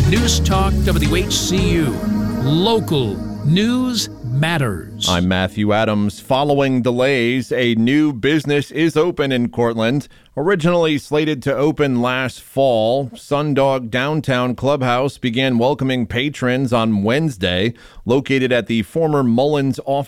News Talk WHCU. Local news matters. I'm Matthew Adams. Following delays, a new business is open in Cortland. Originally slated to open last fall, Sundog Downtown Clubhouse began welcoming patrons on Wednesday. Located at the former Mullins Office